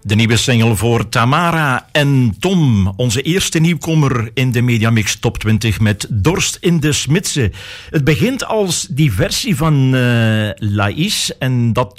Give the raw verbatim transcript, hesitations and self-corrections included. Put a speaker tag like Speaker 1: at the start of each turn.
Speaker 1: De nieuwe single voor Tamara en Tom. Onze eerste nieuwkomer in de Mediamix Top twintig met Dorst in de Smidse. Het begint als die versie van uh, Laïs en dat